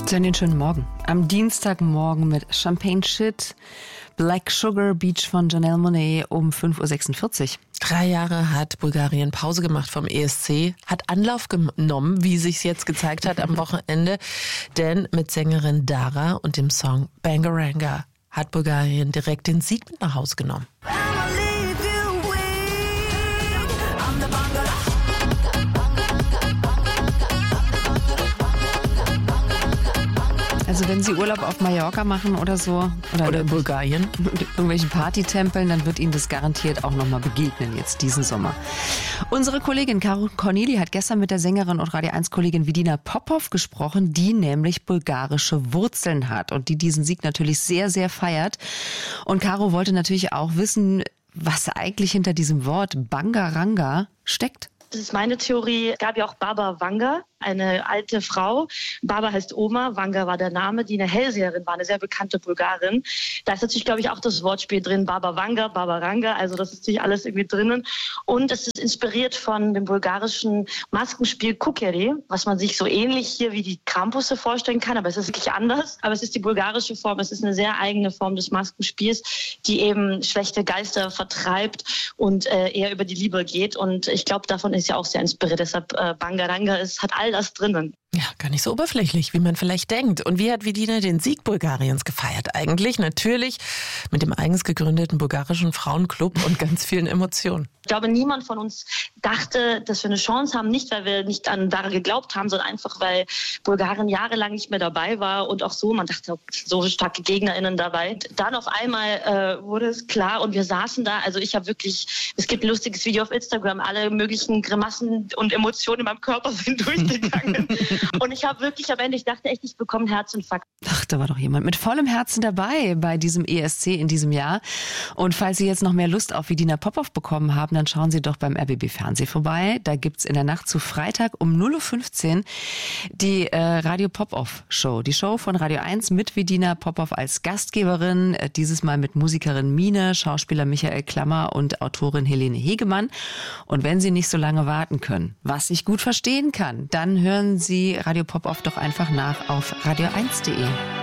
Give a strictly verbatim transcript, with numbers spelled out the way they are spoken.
Einen schönen Morgen. Am Dienstagmorgen mit Champagne Shit, Black Sugar Beach von Janelle Monáe um fünf Uhr sechsundvierzig. Drei Jahre hat Bulgarien Pause gemacht vom E S C, hat Anlauf genommen, wie sich's jetzt gezeigt hat am Wochenende. Denn mit Sängerin Dara und dem Song Bangaranga hat Bulgarien direkt den Sieg mit nach Hause genommen. Also wenn Sie Urlaub auf Mallorca machen oder so, oder, oder in Bulgarien, in irgendwelchen Partytempeln, dann wird Ihnen das garantiert auch nochmal begegnen jetzt diesen Sommer. Unsere Kollegin Caro Corneli hat gestern mit der Sängerin und Radio eins Kollegin Vidina Popov gesprochen, die nämlich bulgarische Wurzeln hat und die diesen Sieg natürlich sehr, sehr feiert. Und Caro wollte natürlich auch wissen, was eigentlich hinter diesem Wort Bangaranga steckt. Das ist meine Theorie. Es gab ja auch Baba Vanga, eine alte Frau. Baba heißt Oma, Vanga war der Name, die eine Hellseherin war, eine sehr bekannte Bulgarin. Da ist natürlich, glaube ich, auch das Wortspiel drin, Baba Vanga, Baba Ranga, also das ist natürlich alles irgendwie drinnen. Und es ist inspiriert von dem bulgarischen Maskenspiel Kukeri, was man sich so ähnlich hier wie die Krampusse vorstellen kann, aber es ist wirklich anders. Aber es ist die bulgarische Form, es ist eine sehr eigene Form des Maskenspiels, die eben schlechte Geister vertreibt und äh, eher über die Liebe geht. Und ich glaube, davon ist ja auch sehr inspiriert. Deshalb äh, Bangaranga ist, hat all das drinnen. Ja, gar nicht so oberflächlich, wie man vielleicht denkt. Und wie hat Vidina den Sieg Bulgariens gefeiert eigentlich? Natürlich mit dem eigens gegründeten bulgarischen Frauenclub und ganz vielen Emotionen. Ich glaube, niemand von uns dachte, dass wir eine Chance haben, nicht weil wir nicht an Dara geglaubt haben, sondern einfach, weil Bulgarien jahrelang nicht mehr dabei war und auch so, man dachte, so starke GegnerInnen dabei. Dann auf einmal äh, wurde es klar und wir saßen da, also ich habe wirklich, es gibt ein lustiges Video auf Instagram, alle möglichen Grimassen und Emotionen in meinem Körper sind durchgegangen. Und ich habe wirklich am Ende, ich dachte echt, ich bekomme einen Herzinfarkt. Ach, da war doch jemand mit vollem Herzen dabei bei diesem E S C in diesem Jahr. Und falls Sie jetzt noch mehr Lust auf Vidina Popov bekommen haben, dann schauen Sie doch beim R B B Fernsehen vorbei. Da gibt's in der Nacht zu Freitag um null Uhr fünfzehn die äh, Radio Popov Show. Die Show von Radio eins mit Vidina Popov als Gastgeberin. Äh, dieses Mal mit Musikerin Mine, Schauspieler Michael Klammer und Autorin Helene Hegemann. Und wenn Sie nicht so lange warten können, was ich gut verstehen kann, dann hören Sie Radio Popov doch einfach nach auf radio eins punkt de.